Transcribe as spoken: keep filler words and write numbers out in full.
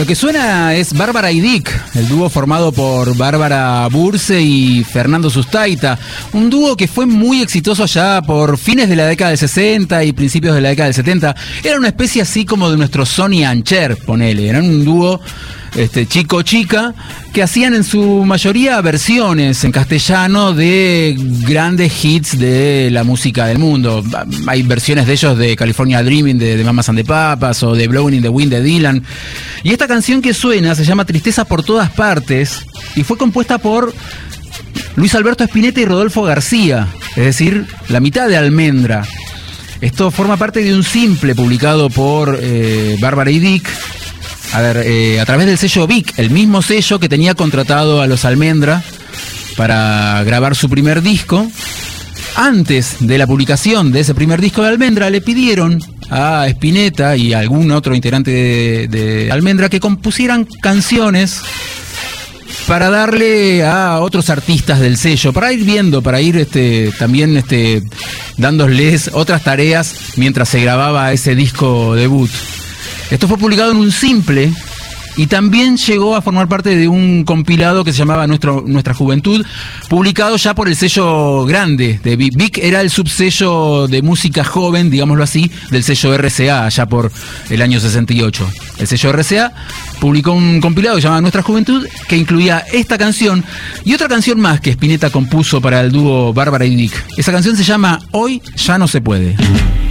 Lo que suena es Bárbara y Dick, el dúo formado por Bárbara Burce y Fernando Sustaita. Un dúo que fue muy exitoso allá por fines de la década del sesenta y principios de la década del setenta. Era una especie así como de nuestro Sonny and Cher, ponele. Eran un dúo este, chico-chica que hacían en su mayoría versiones en castellano de grandes hits de la música del mundo. Hay versiones de ellos de California Dreaming de, de Mamas and the Papas o de Blowing in the Wind de Dylan. Y esta canción que suena se llama Tristeza por todas partes y fue compuesta por Luis Alberto Spinetta y Rodolfo García, es decir, la mitad de Almendra. Esto forma parte de un simple publicado por eh, Bárbara y Dick, a ver, eh, a través del sello Vic, el mismo sello que tenía contratado a los Almendra para grabar su primer disco. Antes de la publicación de ese primer disco de Almendra, le pidieron a Spinetta y a algún otro integrante de, de Almendra que compusieran canciones para darle a otros artistas del sello, para ir viendo, para ir este, también este, dándoles otras tareas mientras se grababa ese disco debut. Esto fue publicado en un simple y también llegó a formar parte de un compilado que se llamaba Nuestro, Nuestra Juventud, publicado ya por el sello grande de Vic. Vic era el subsello de música joven, digámoslo así, del sello R C A, allá por el año sesenta y ocho. El sello R C A publicó un compilado que se llamaba Nuestra Juventud, que incluía esta canción y otra canción más que Spinetta compuso para el dúo Bárbara y Dick. Esa canción se llama Hoy ya no se puede.